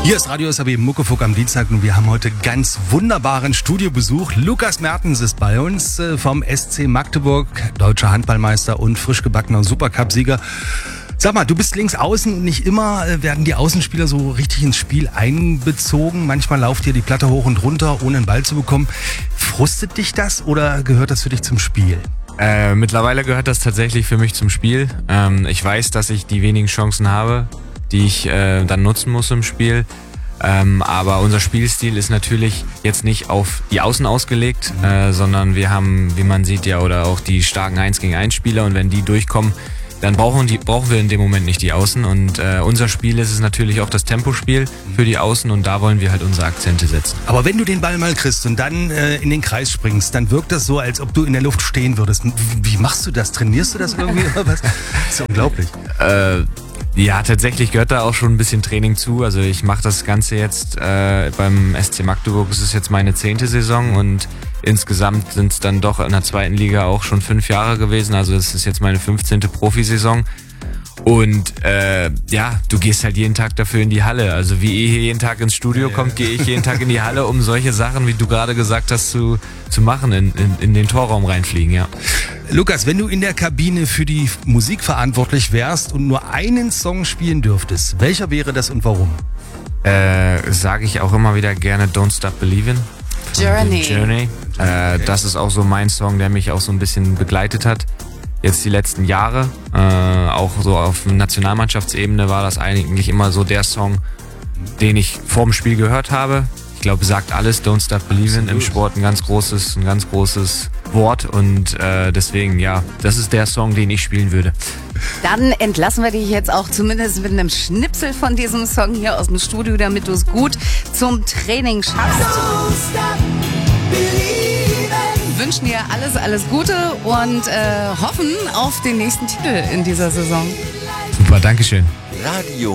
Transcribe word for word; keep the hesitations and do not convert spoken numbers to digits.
Hier ist Radio S A B Muckefuck am Dienstag und wir haben heute ganz wunderbaren Studiobesuch. Lukas Mertens ist bei uns äh, vom S C Magdeburg, deutscher Handballmeister und frisch gebackener Supercup-Sieger. Sag mal, du bist links außen und nicht immer äh, werden die Außenspieler so richtig ins Spiel einbezogen. Manchmal lauft dir die Platte hoch und runter, ohne einen Ball zu bekommen. Frustet dich das oder gehört das für dich zum Spiel? Äh, mittlerweile gehört das tatsächlich für mich zum Spiel. Ähm, ich weiß, dass ich die wenigen Chancen habe, die ich äh, dann nutzen muss im Spiel. Ähm, aber unser Spielstil ist natürlich jetzt nicht auf die Außen ausgelegt, äh, sondern wir haben, wie man sieht ja, oder auch die starken eins gegen eins Spieler und wenn die durchkommen, dann brauchen, die, brauchen wir in dem Moment nicht die Außen und äh, unser Spiel ist es natürlich auch das Tempospiel für die Außen und da wollen wir halt unsere Akzente setzen. Aber wenn du den Ball mal kriegst und dann äh, in den Kreis springst, dann wirkt das so, als ob du in der Luft stehen würdest. Wie, wie machst du das? Trainierst du das irgendwie oder was? Das ist ja unglaublich. Äh, Ja, tatsächlich gehört da auch schon ein bisschen Training zu. Also ich mache das Ganze jetzt äh, beim S C Magdeburg. Es ist jetzt meine zehnte Saison und insgesamt sind es dann doch in der zweiten Liga auch schon fünf Jahre gewesen. Also es ist jetzt meine fünfzehnte Profisaison. Und äh, ja, du gehst halt jeden Tag dafür in die Halle. Also wie ihr hier jeden Tag ins Studio ja, kommt, ja. gehe ich jeden Tag in die Halle, um solche Sachen, wie du gerade gesagt hast, zu, zu machen, in, in, in den Torraum reinfliegen, ja. Lukas, wenn du in der Kabine für die Musik verantwortlich wärst und nur einen Song spielen dürftest, welcher wäre das und warum? Äh, sage ich auch immer wieder gerne Don't Stop Believin'. Journey. Journey. Äh, das ist auch so mein Song, der mich auch so ein bisschen begleitet hat. Jetzt die letzten Jahre, äh, auch so auf Nationalmannschaftsebene war das eigentlich immer so der Song, den ich vor dem Spiel gehört habe. Ich glaube, sagt alles, Don't Stop Believin' im Sport ein ganz großes, ein ganz großes Wort und äh, deswegen, ja, das ist der Song, den ich spielen würde. Dann entlassen wir dich jetzt auch zumindest mit einem Schnipsel von diesem Song hier aus dem Studio, damit du es gut zum Training schaffst. Wünschen dir alles, alles Gute und äh, hoffen auf den nächsten Titel in dieser Saison. Super, Dankeschön. Radio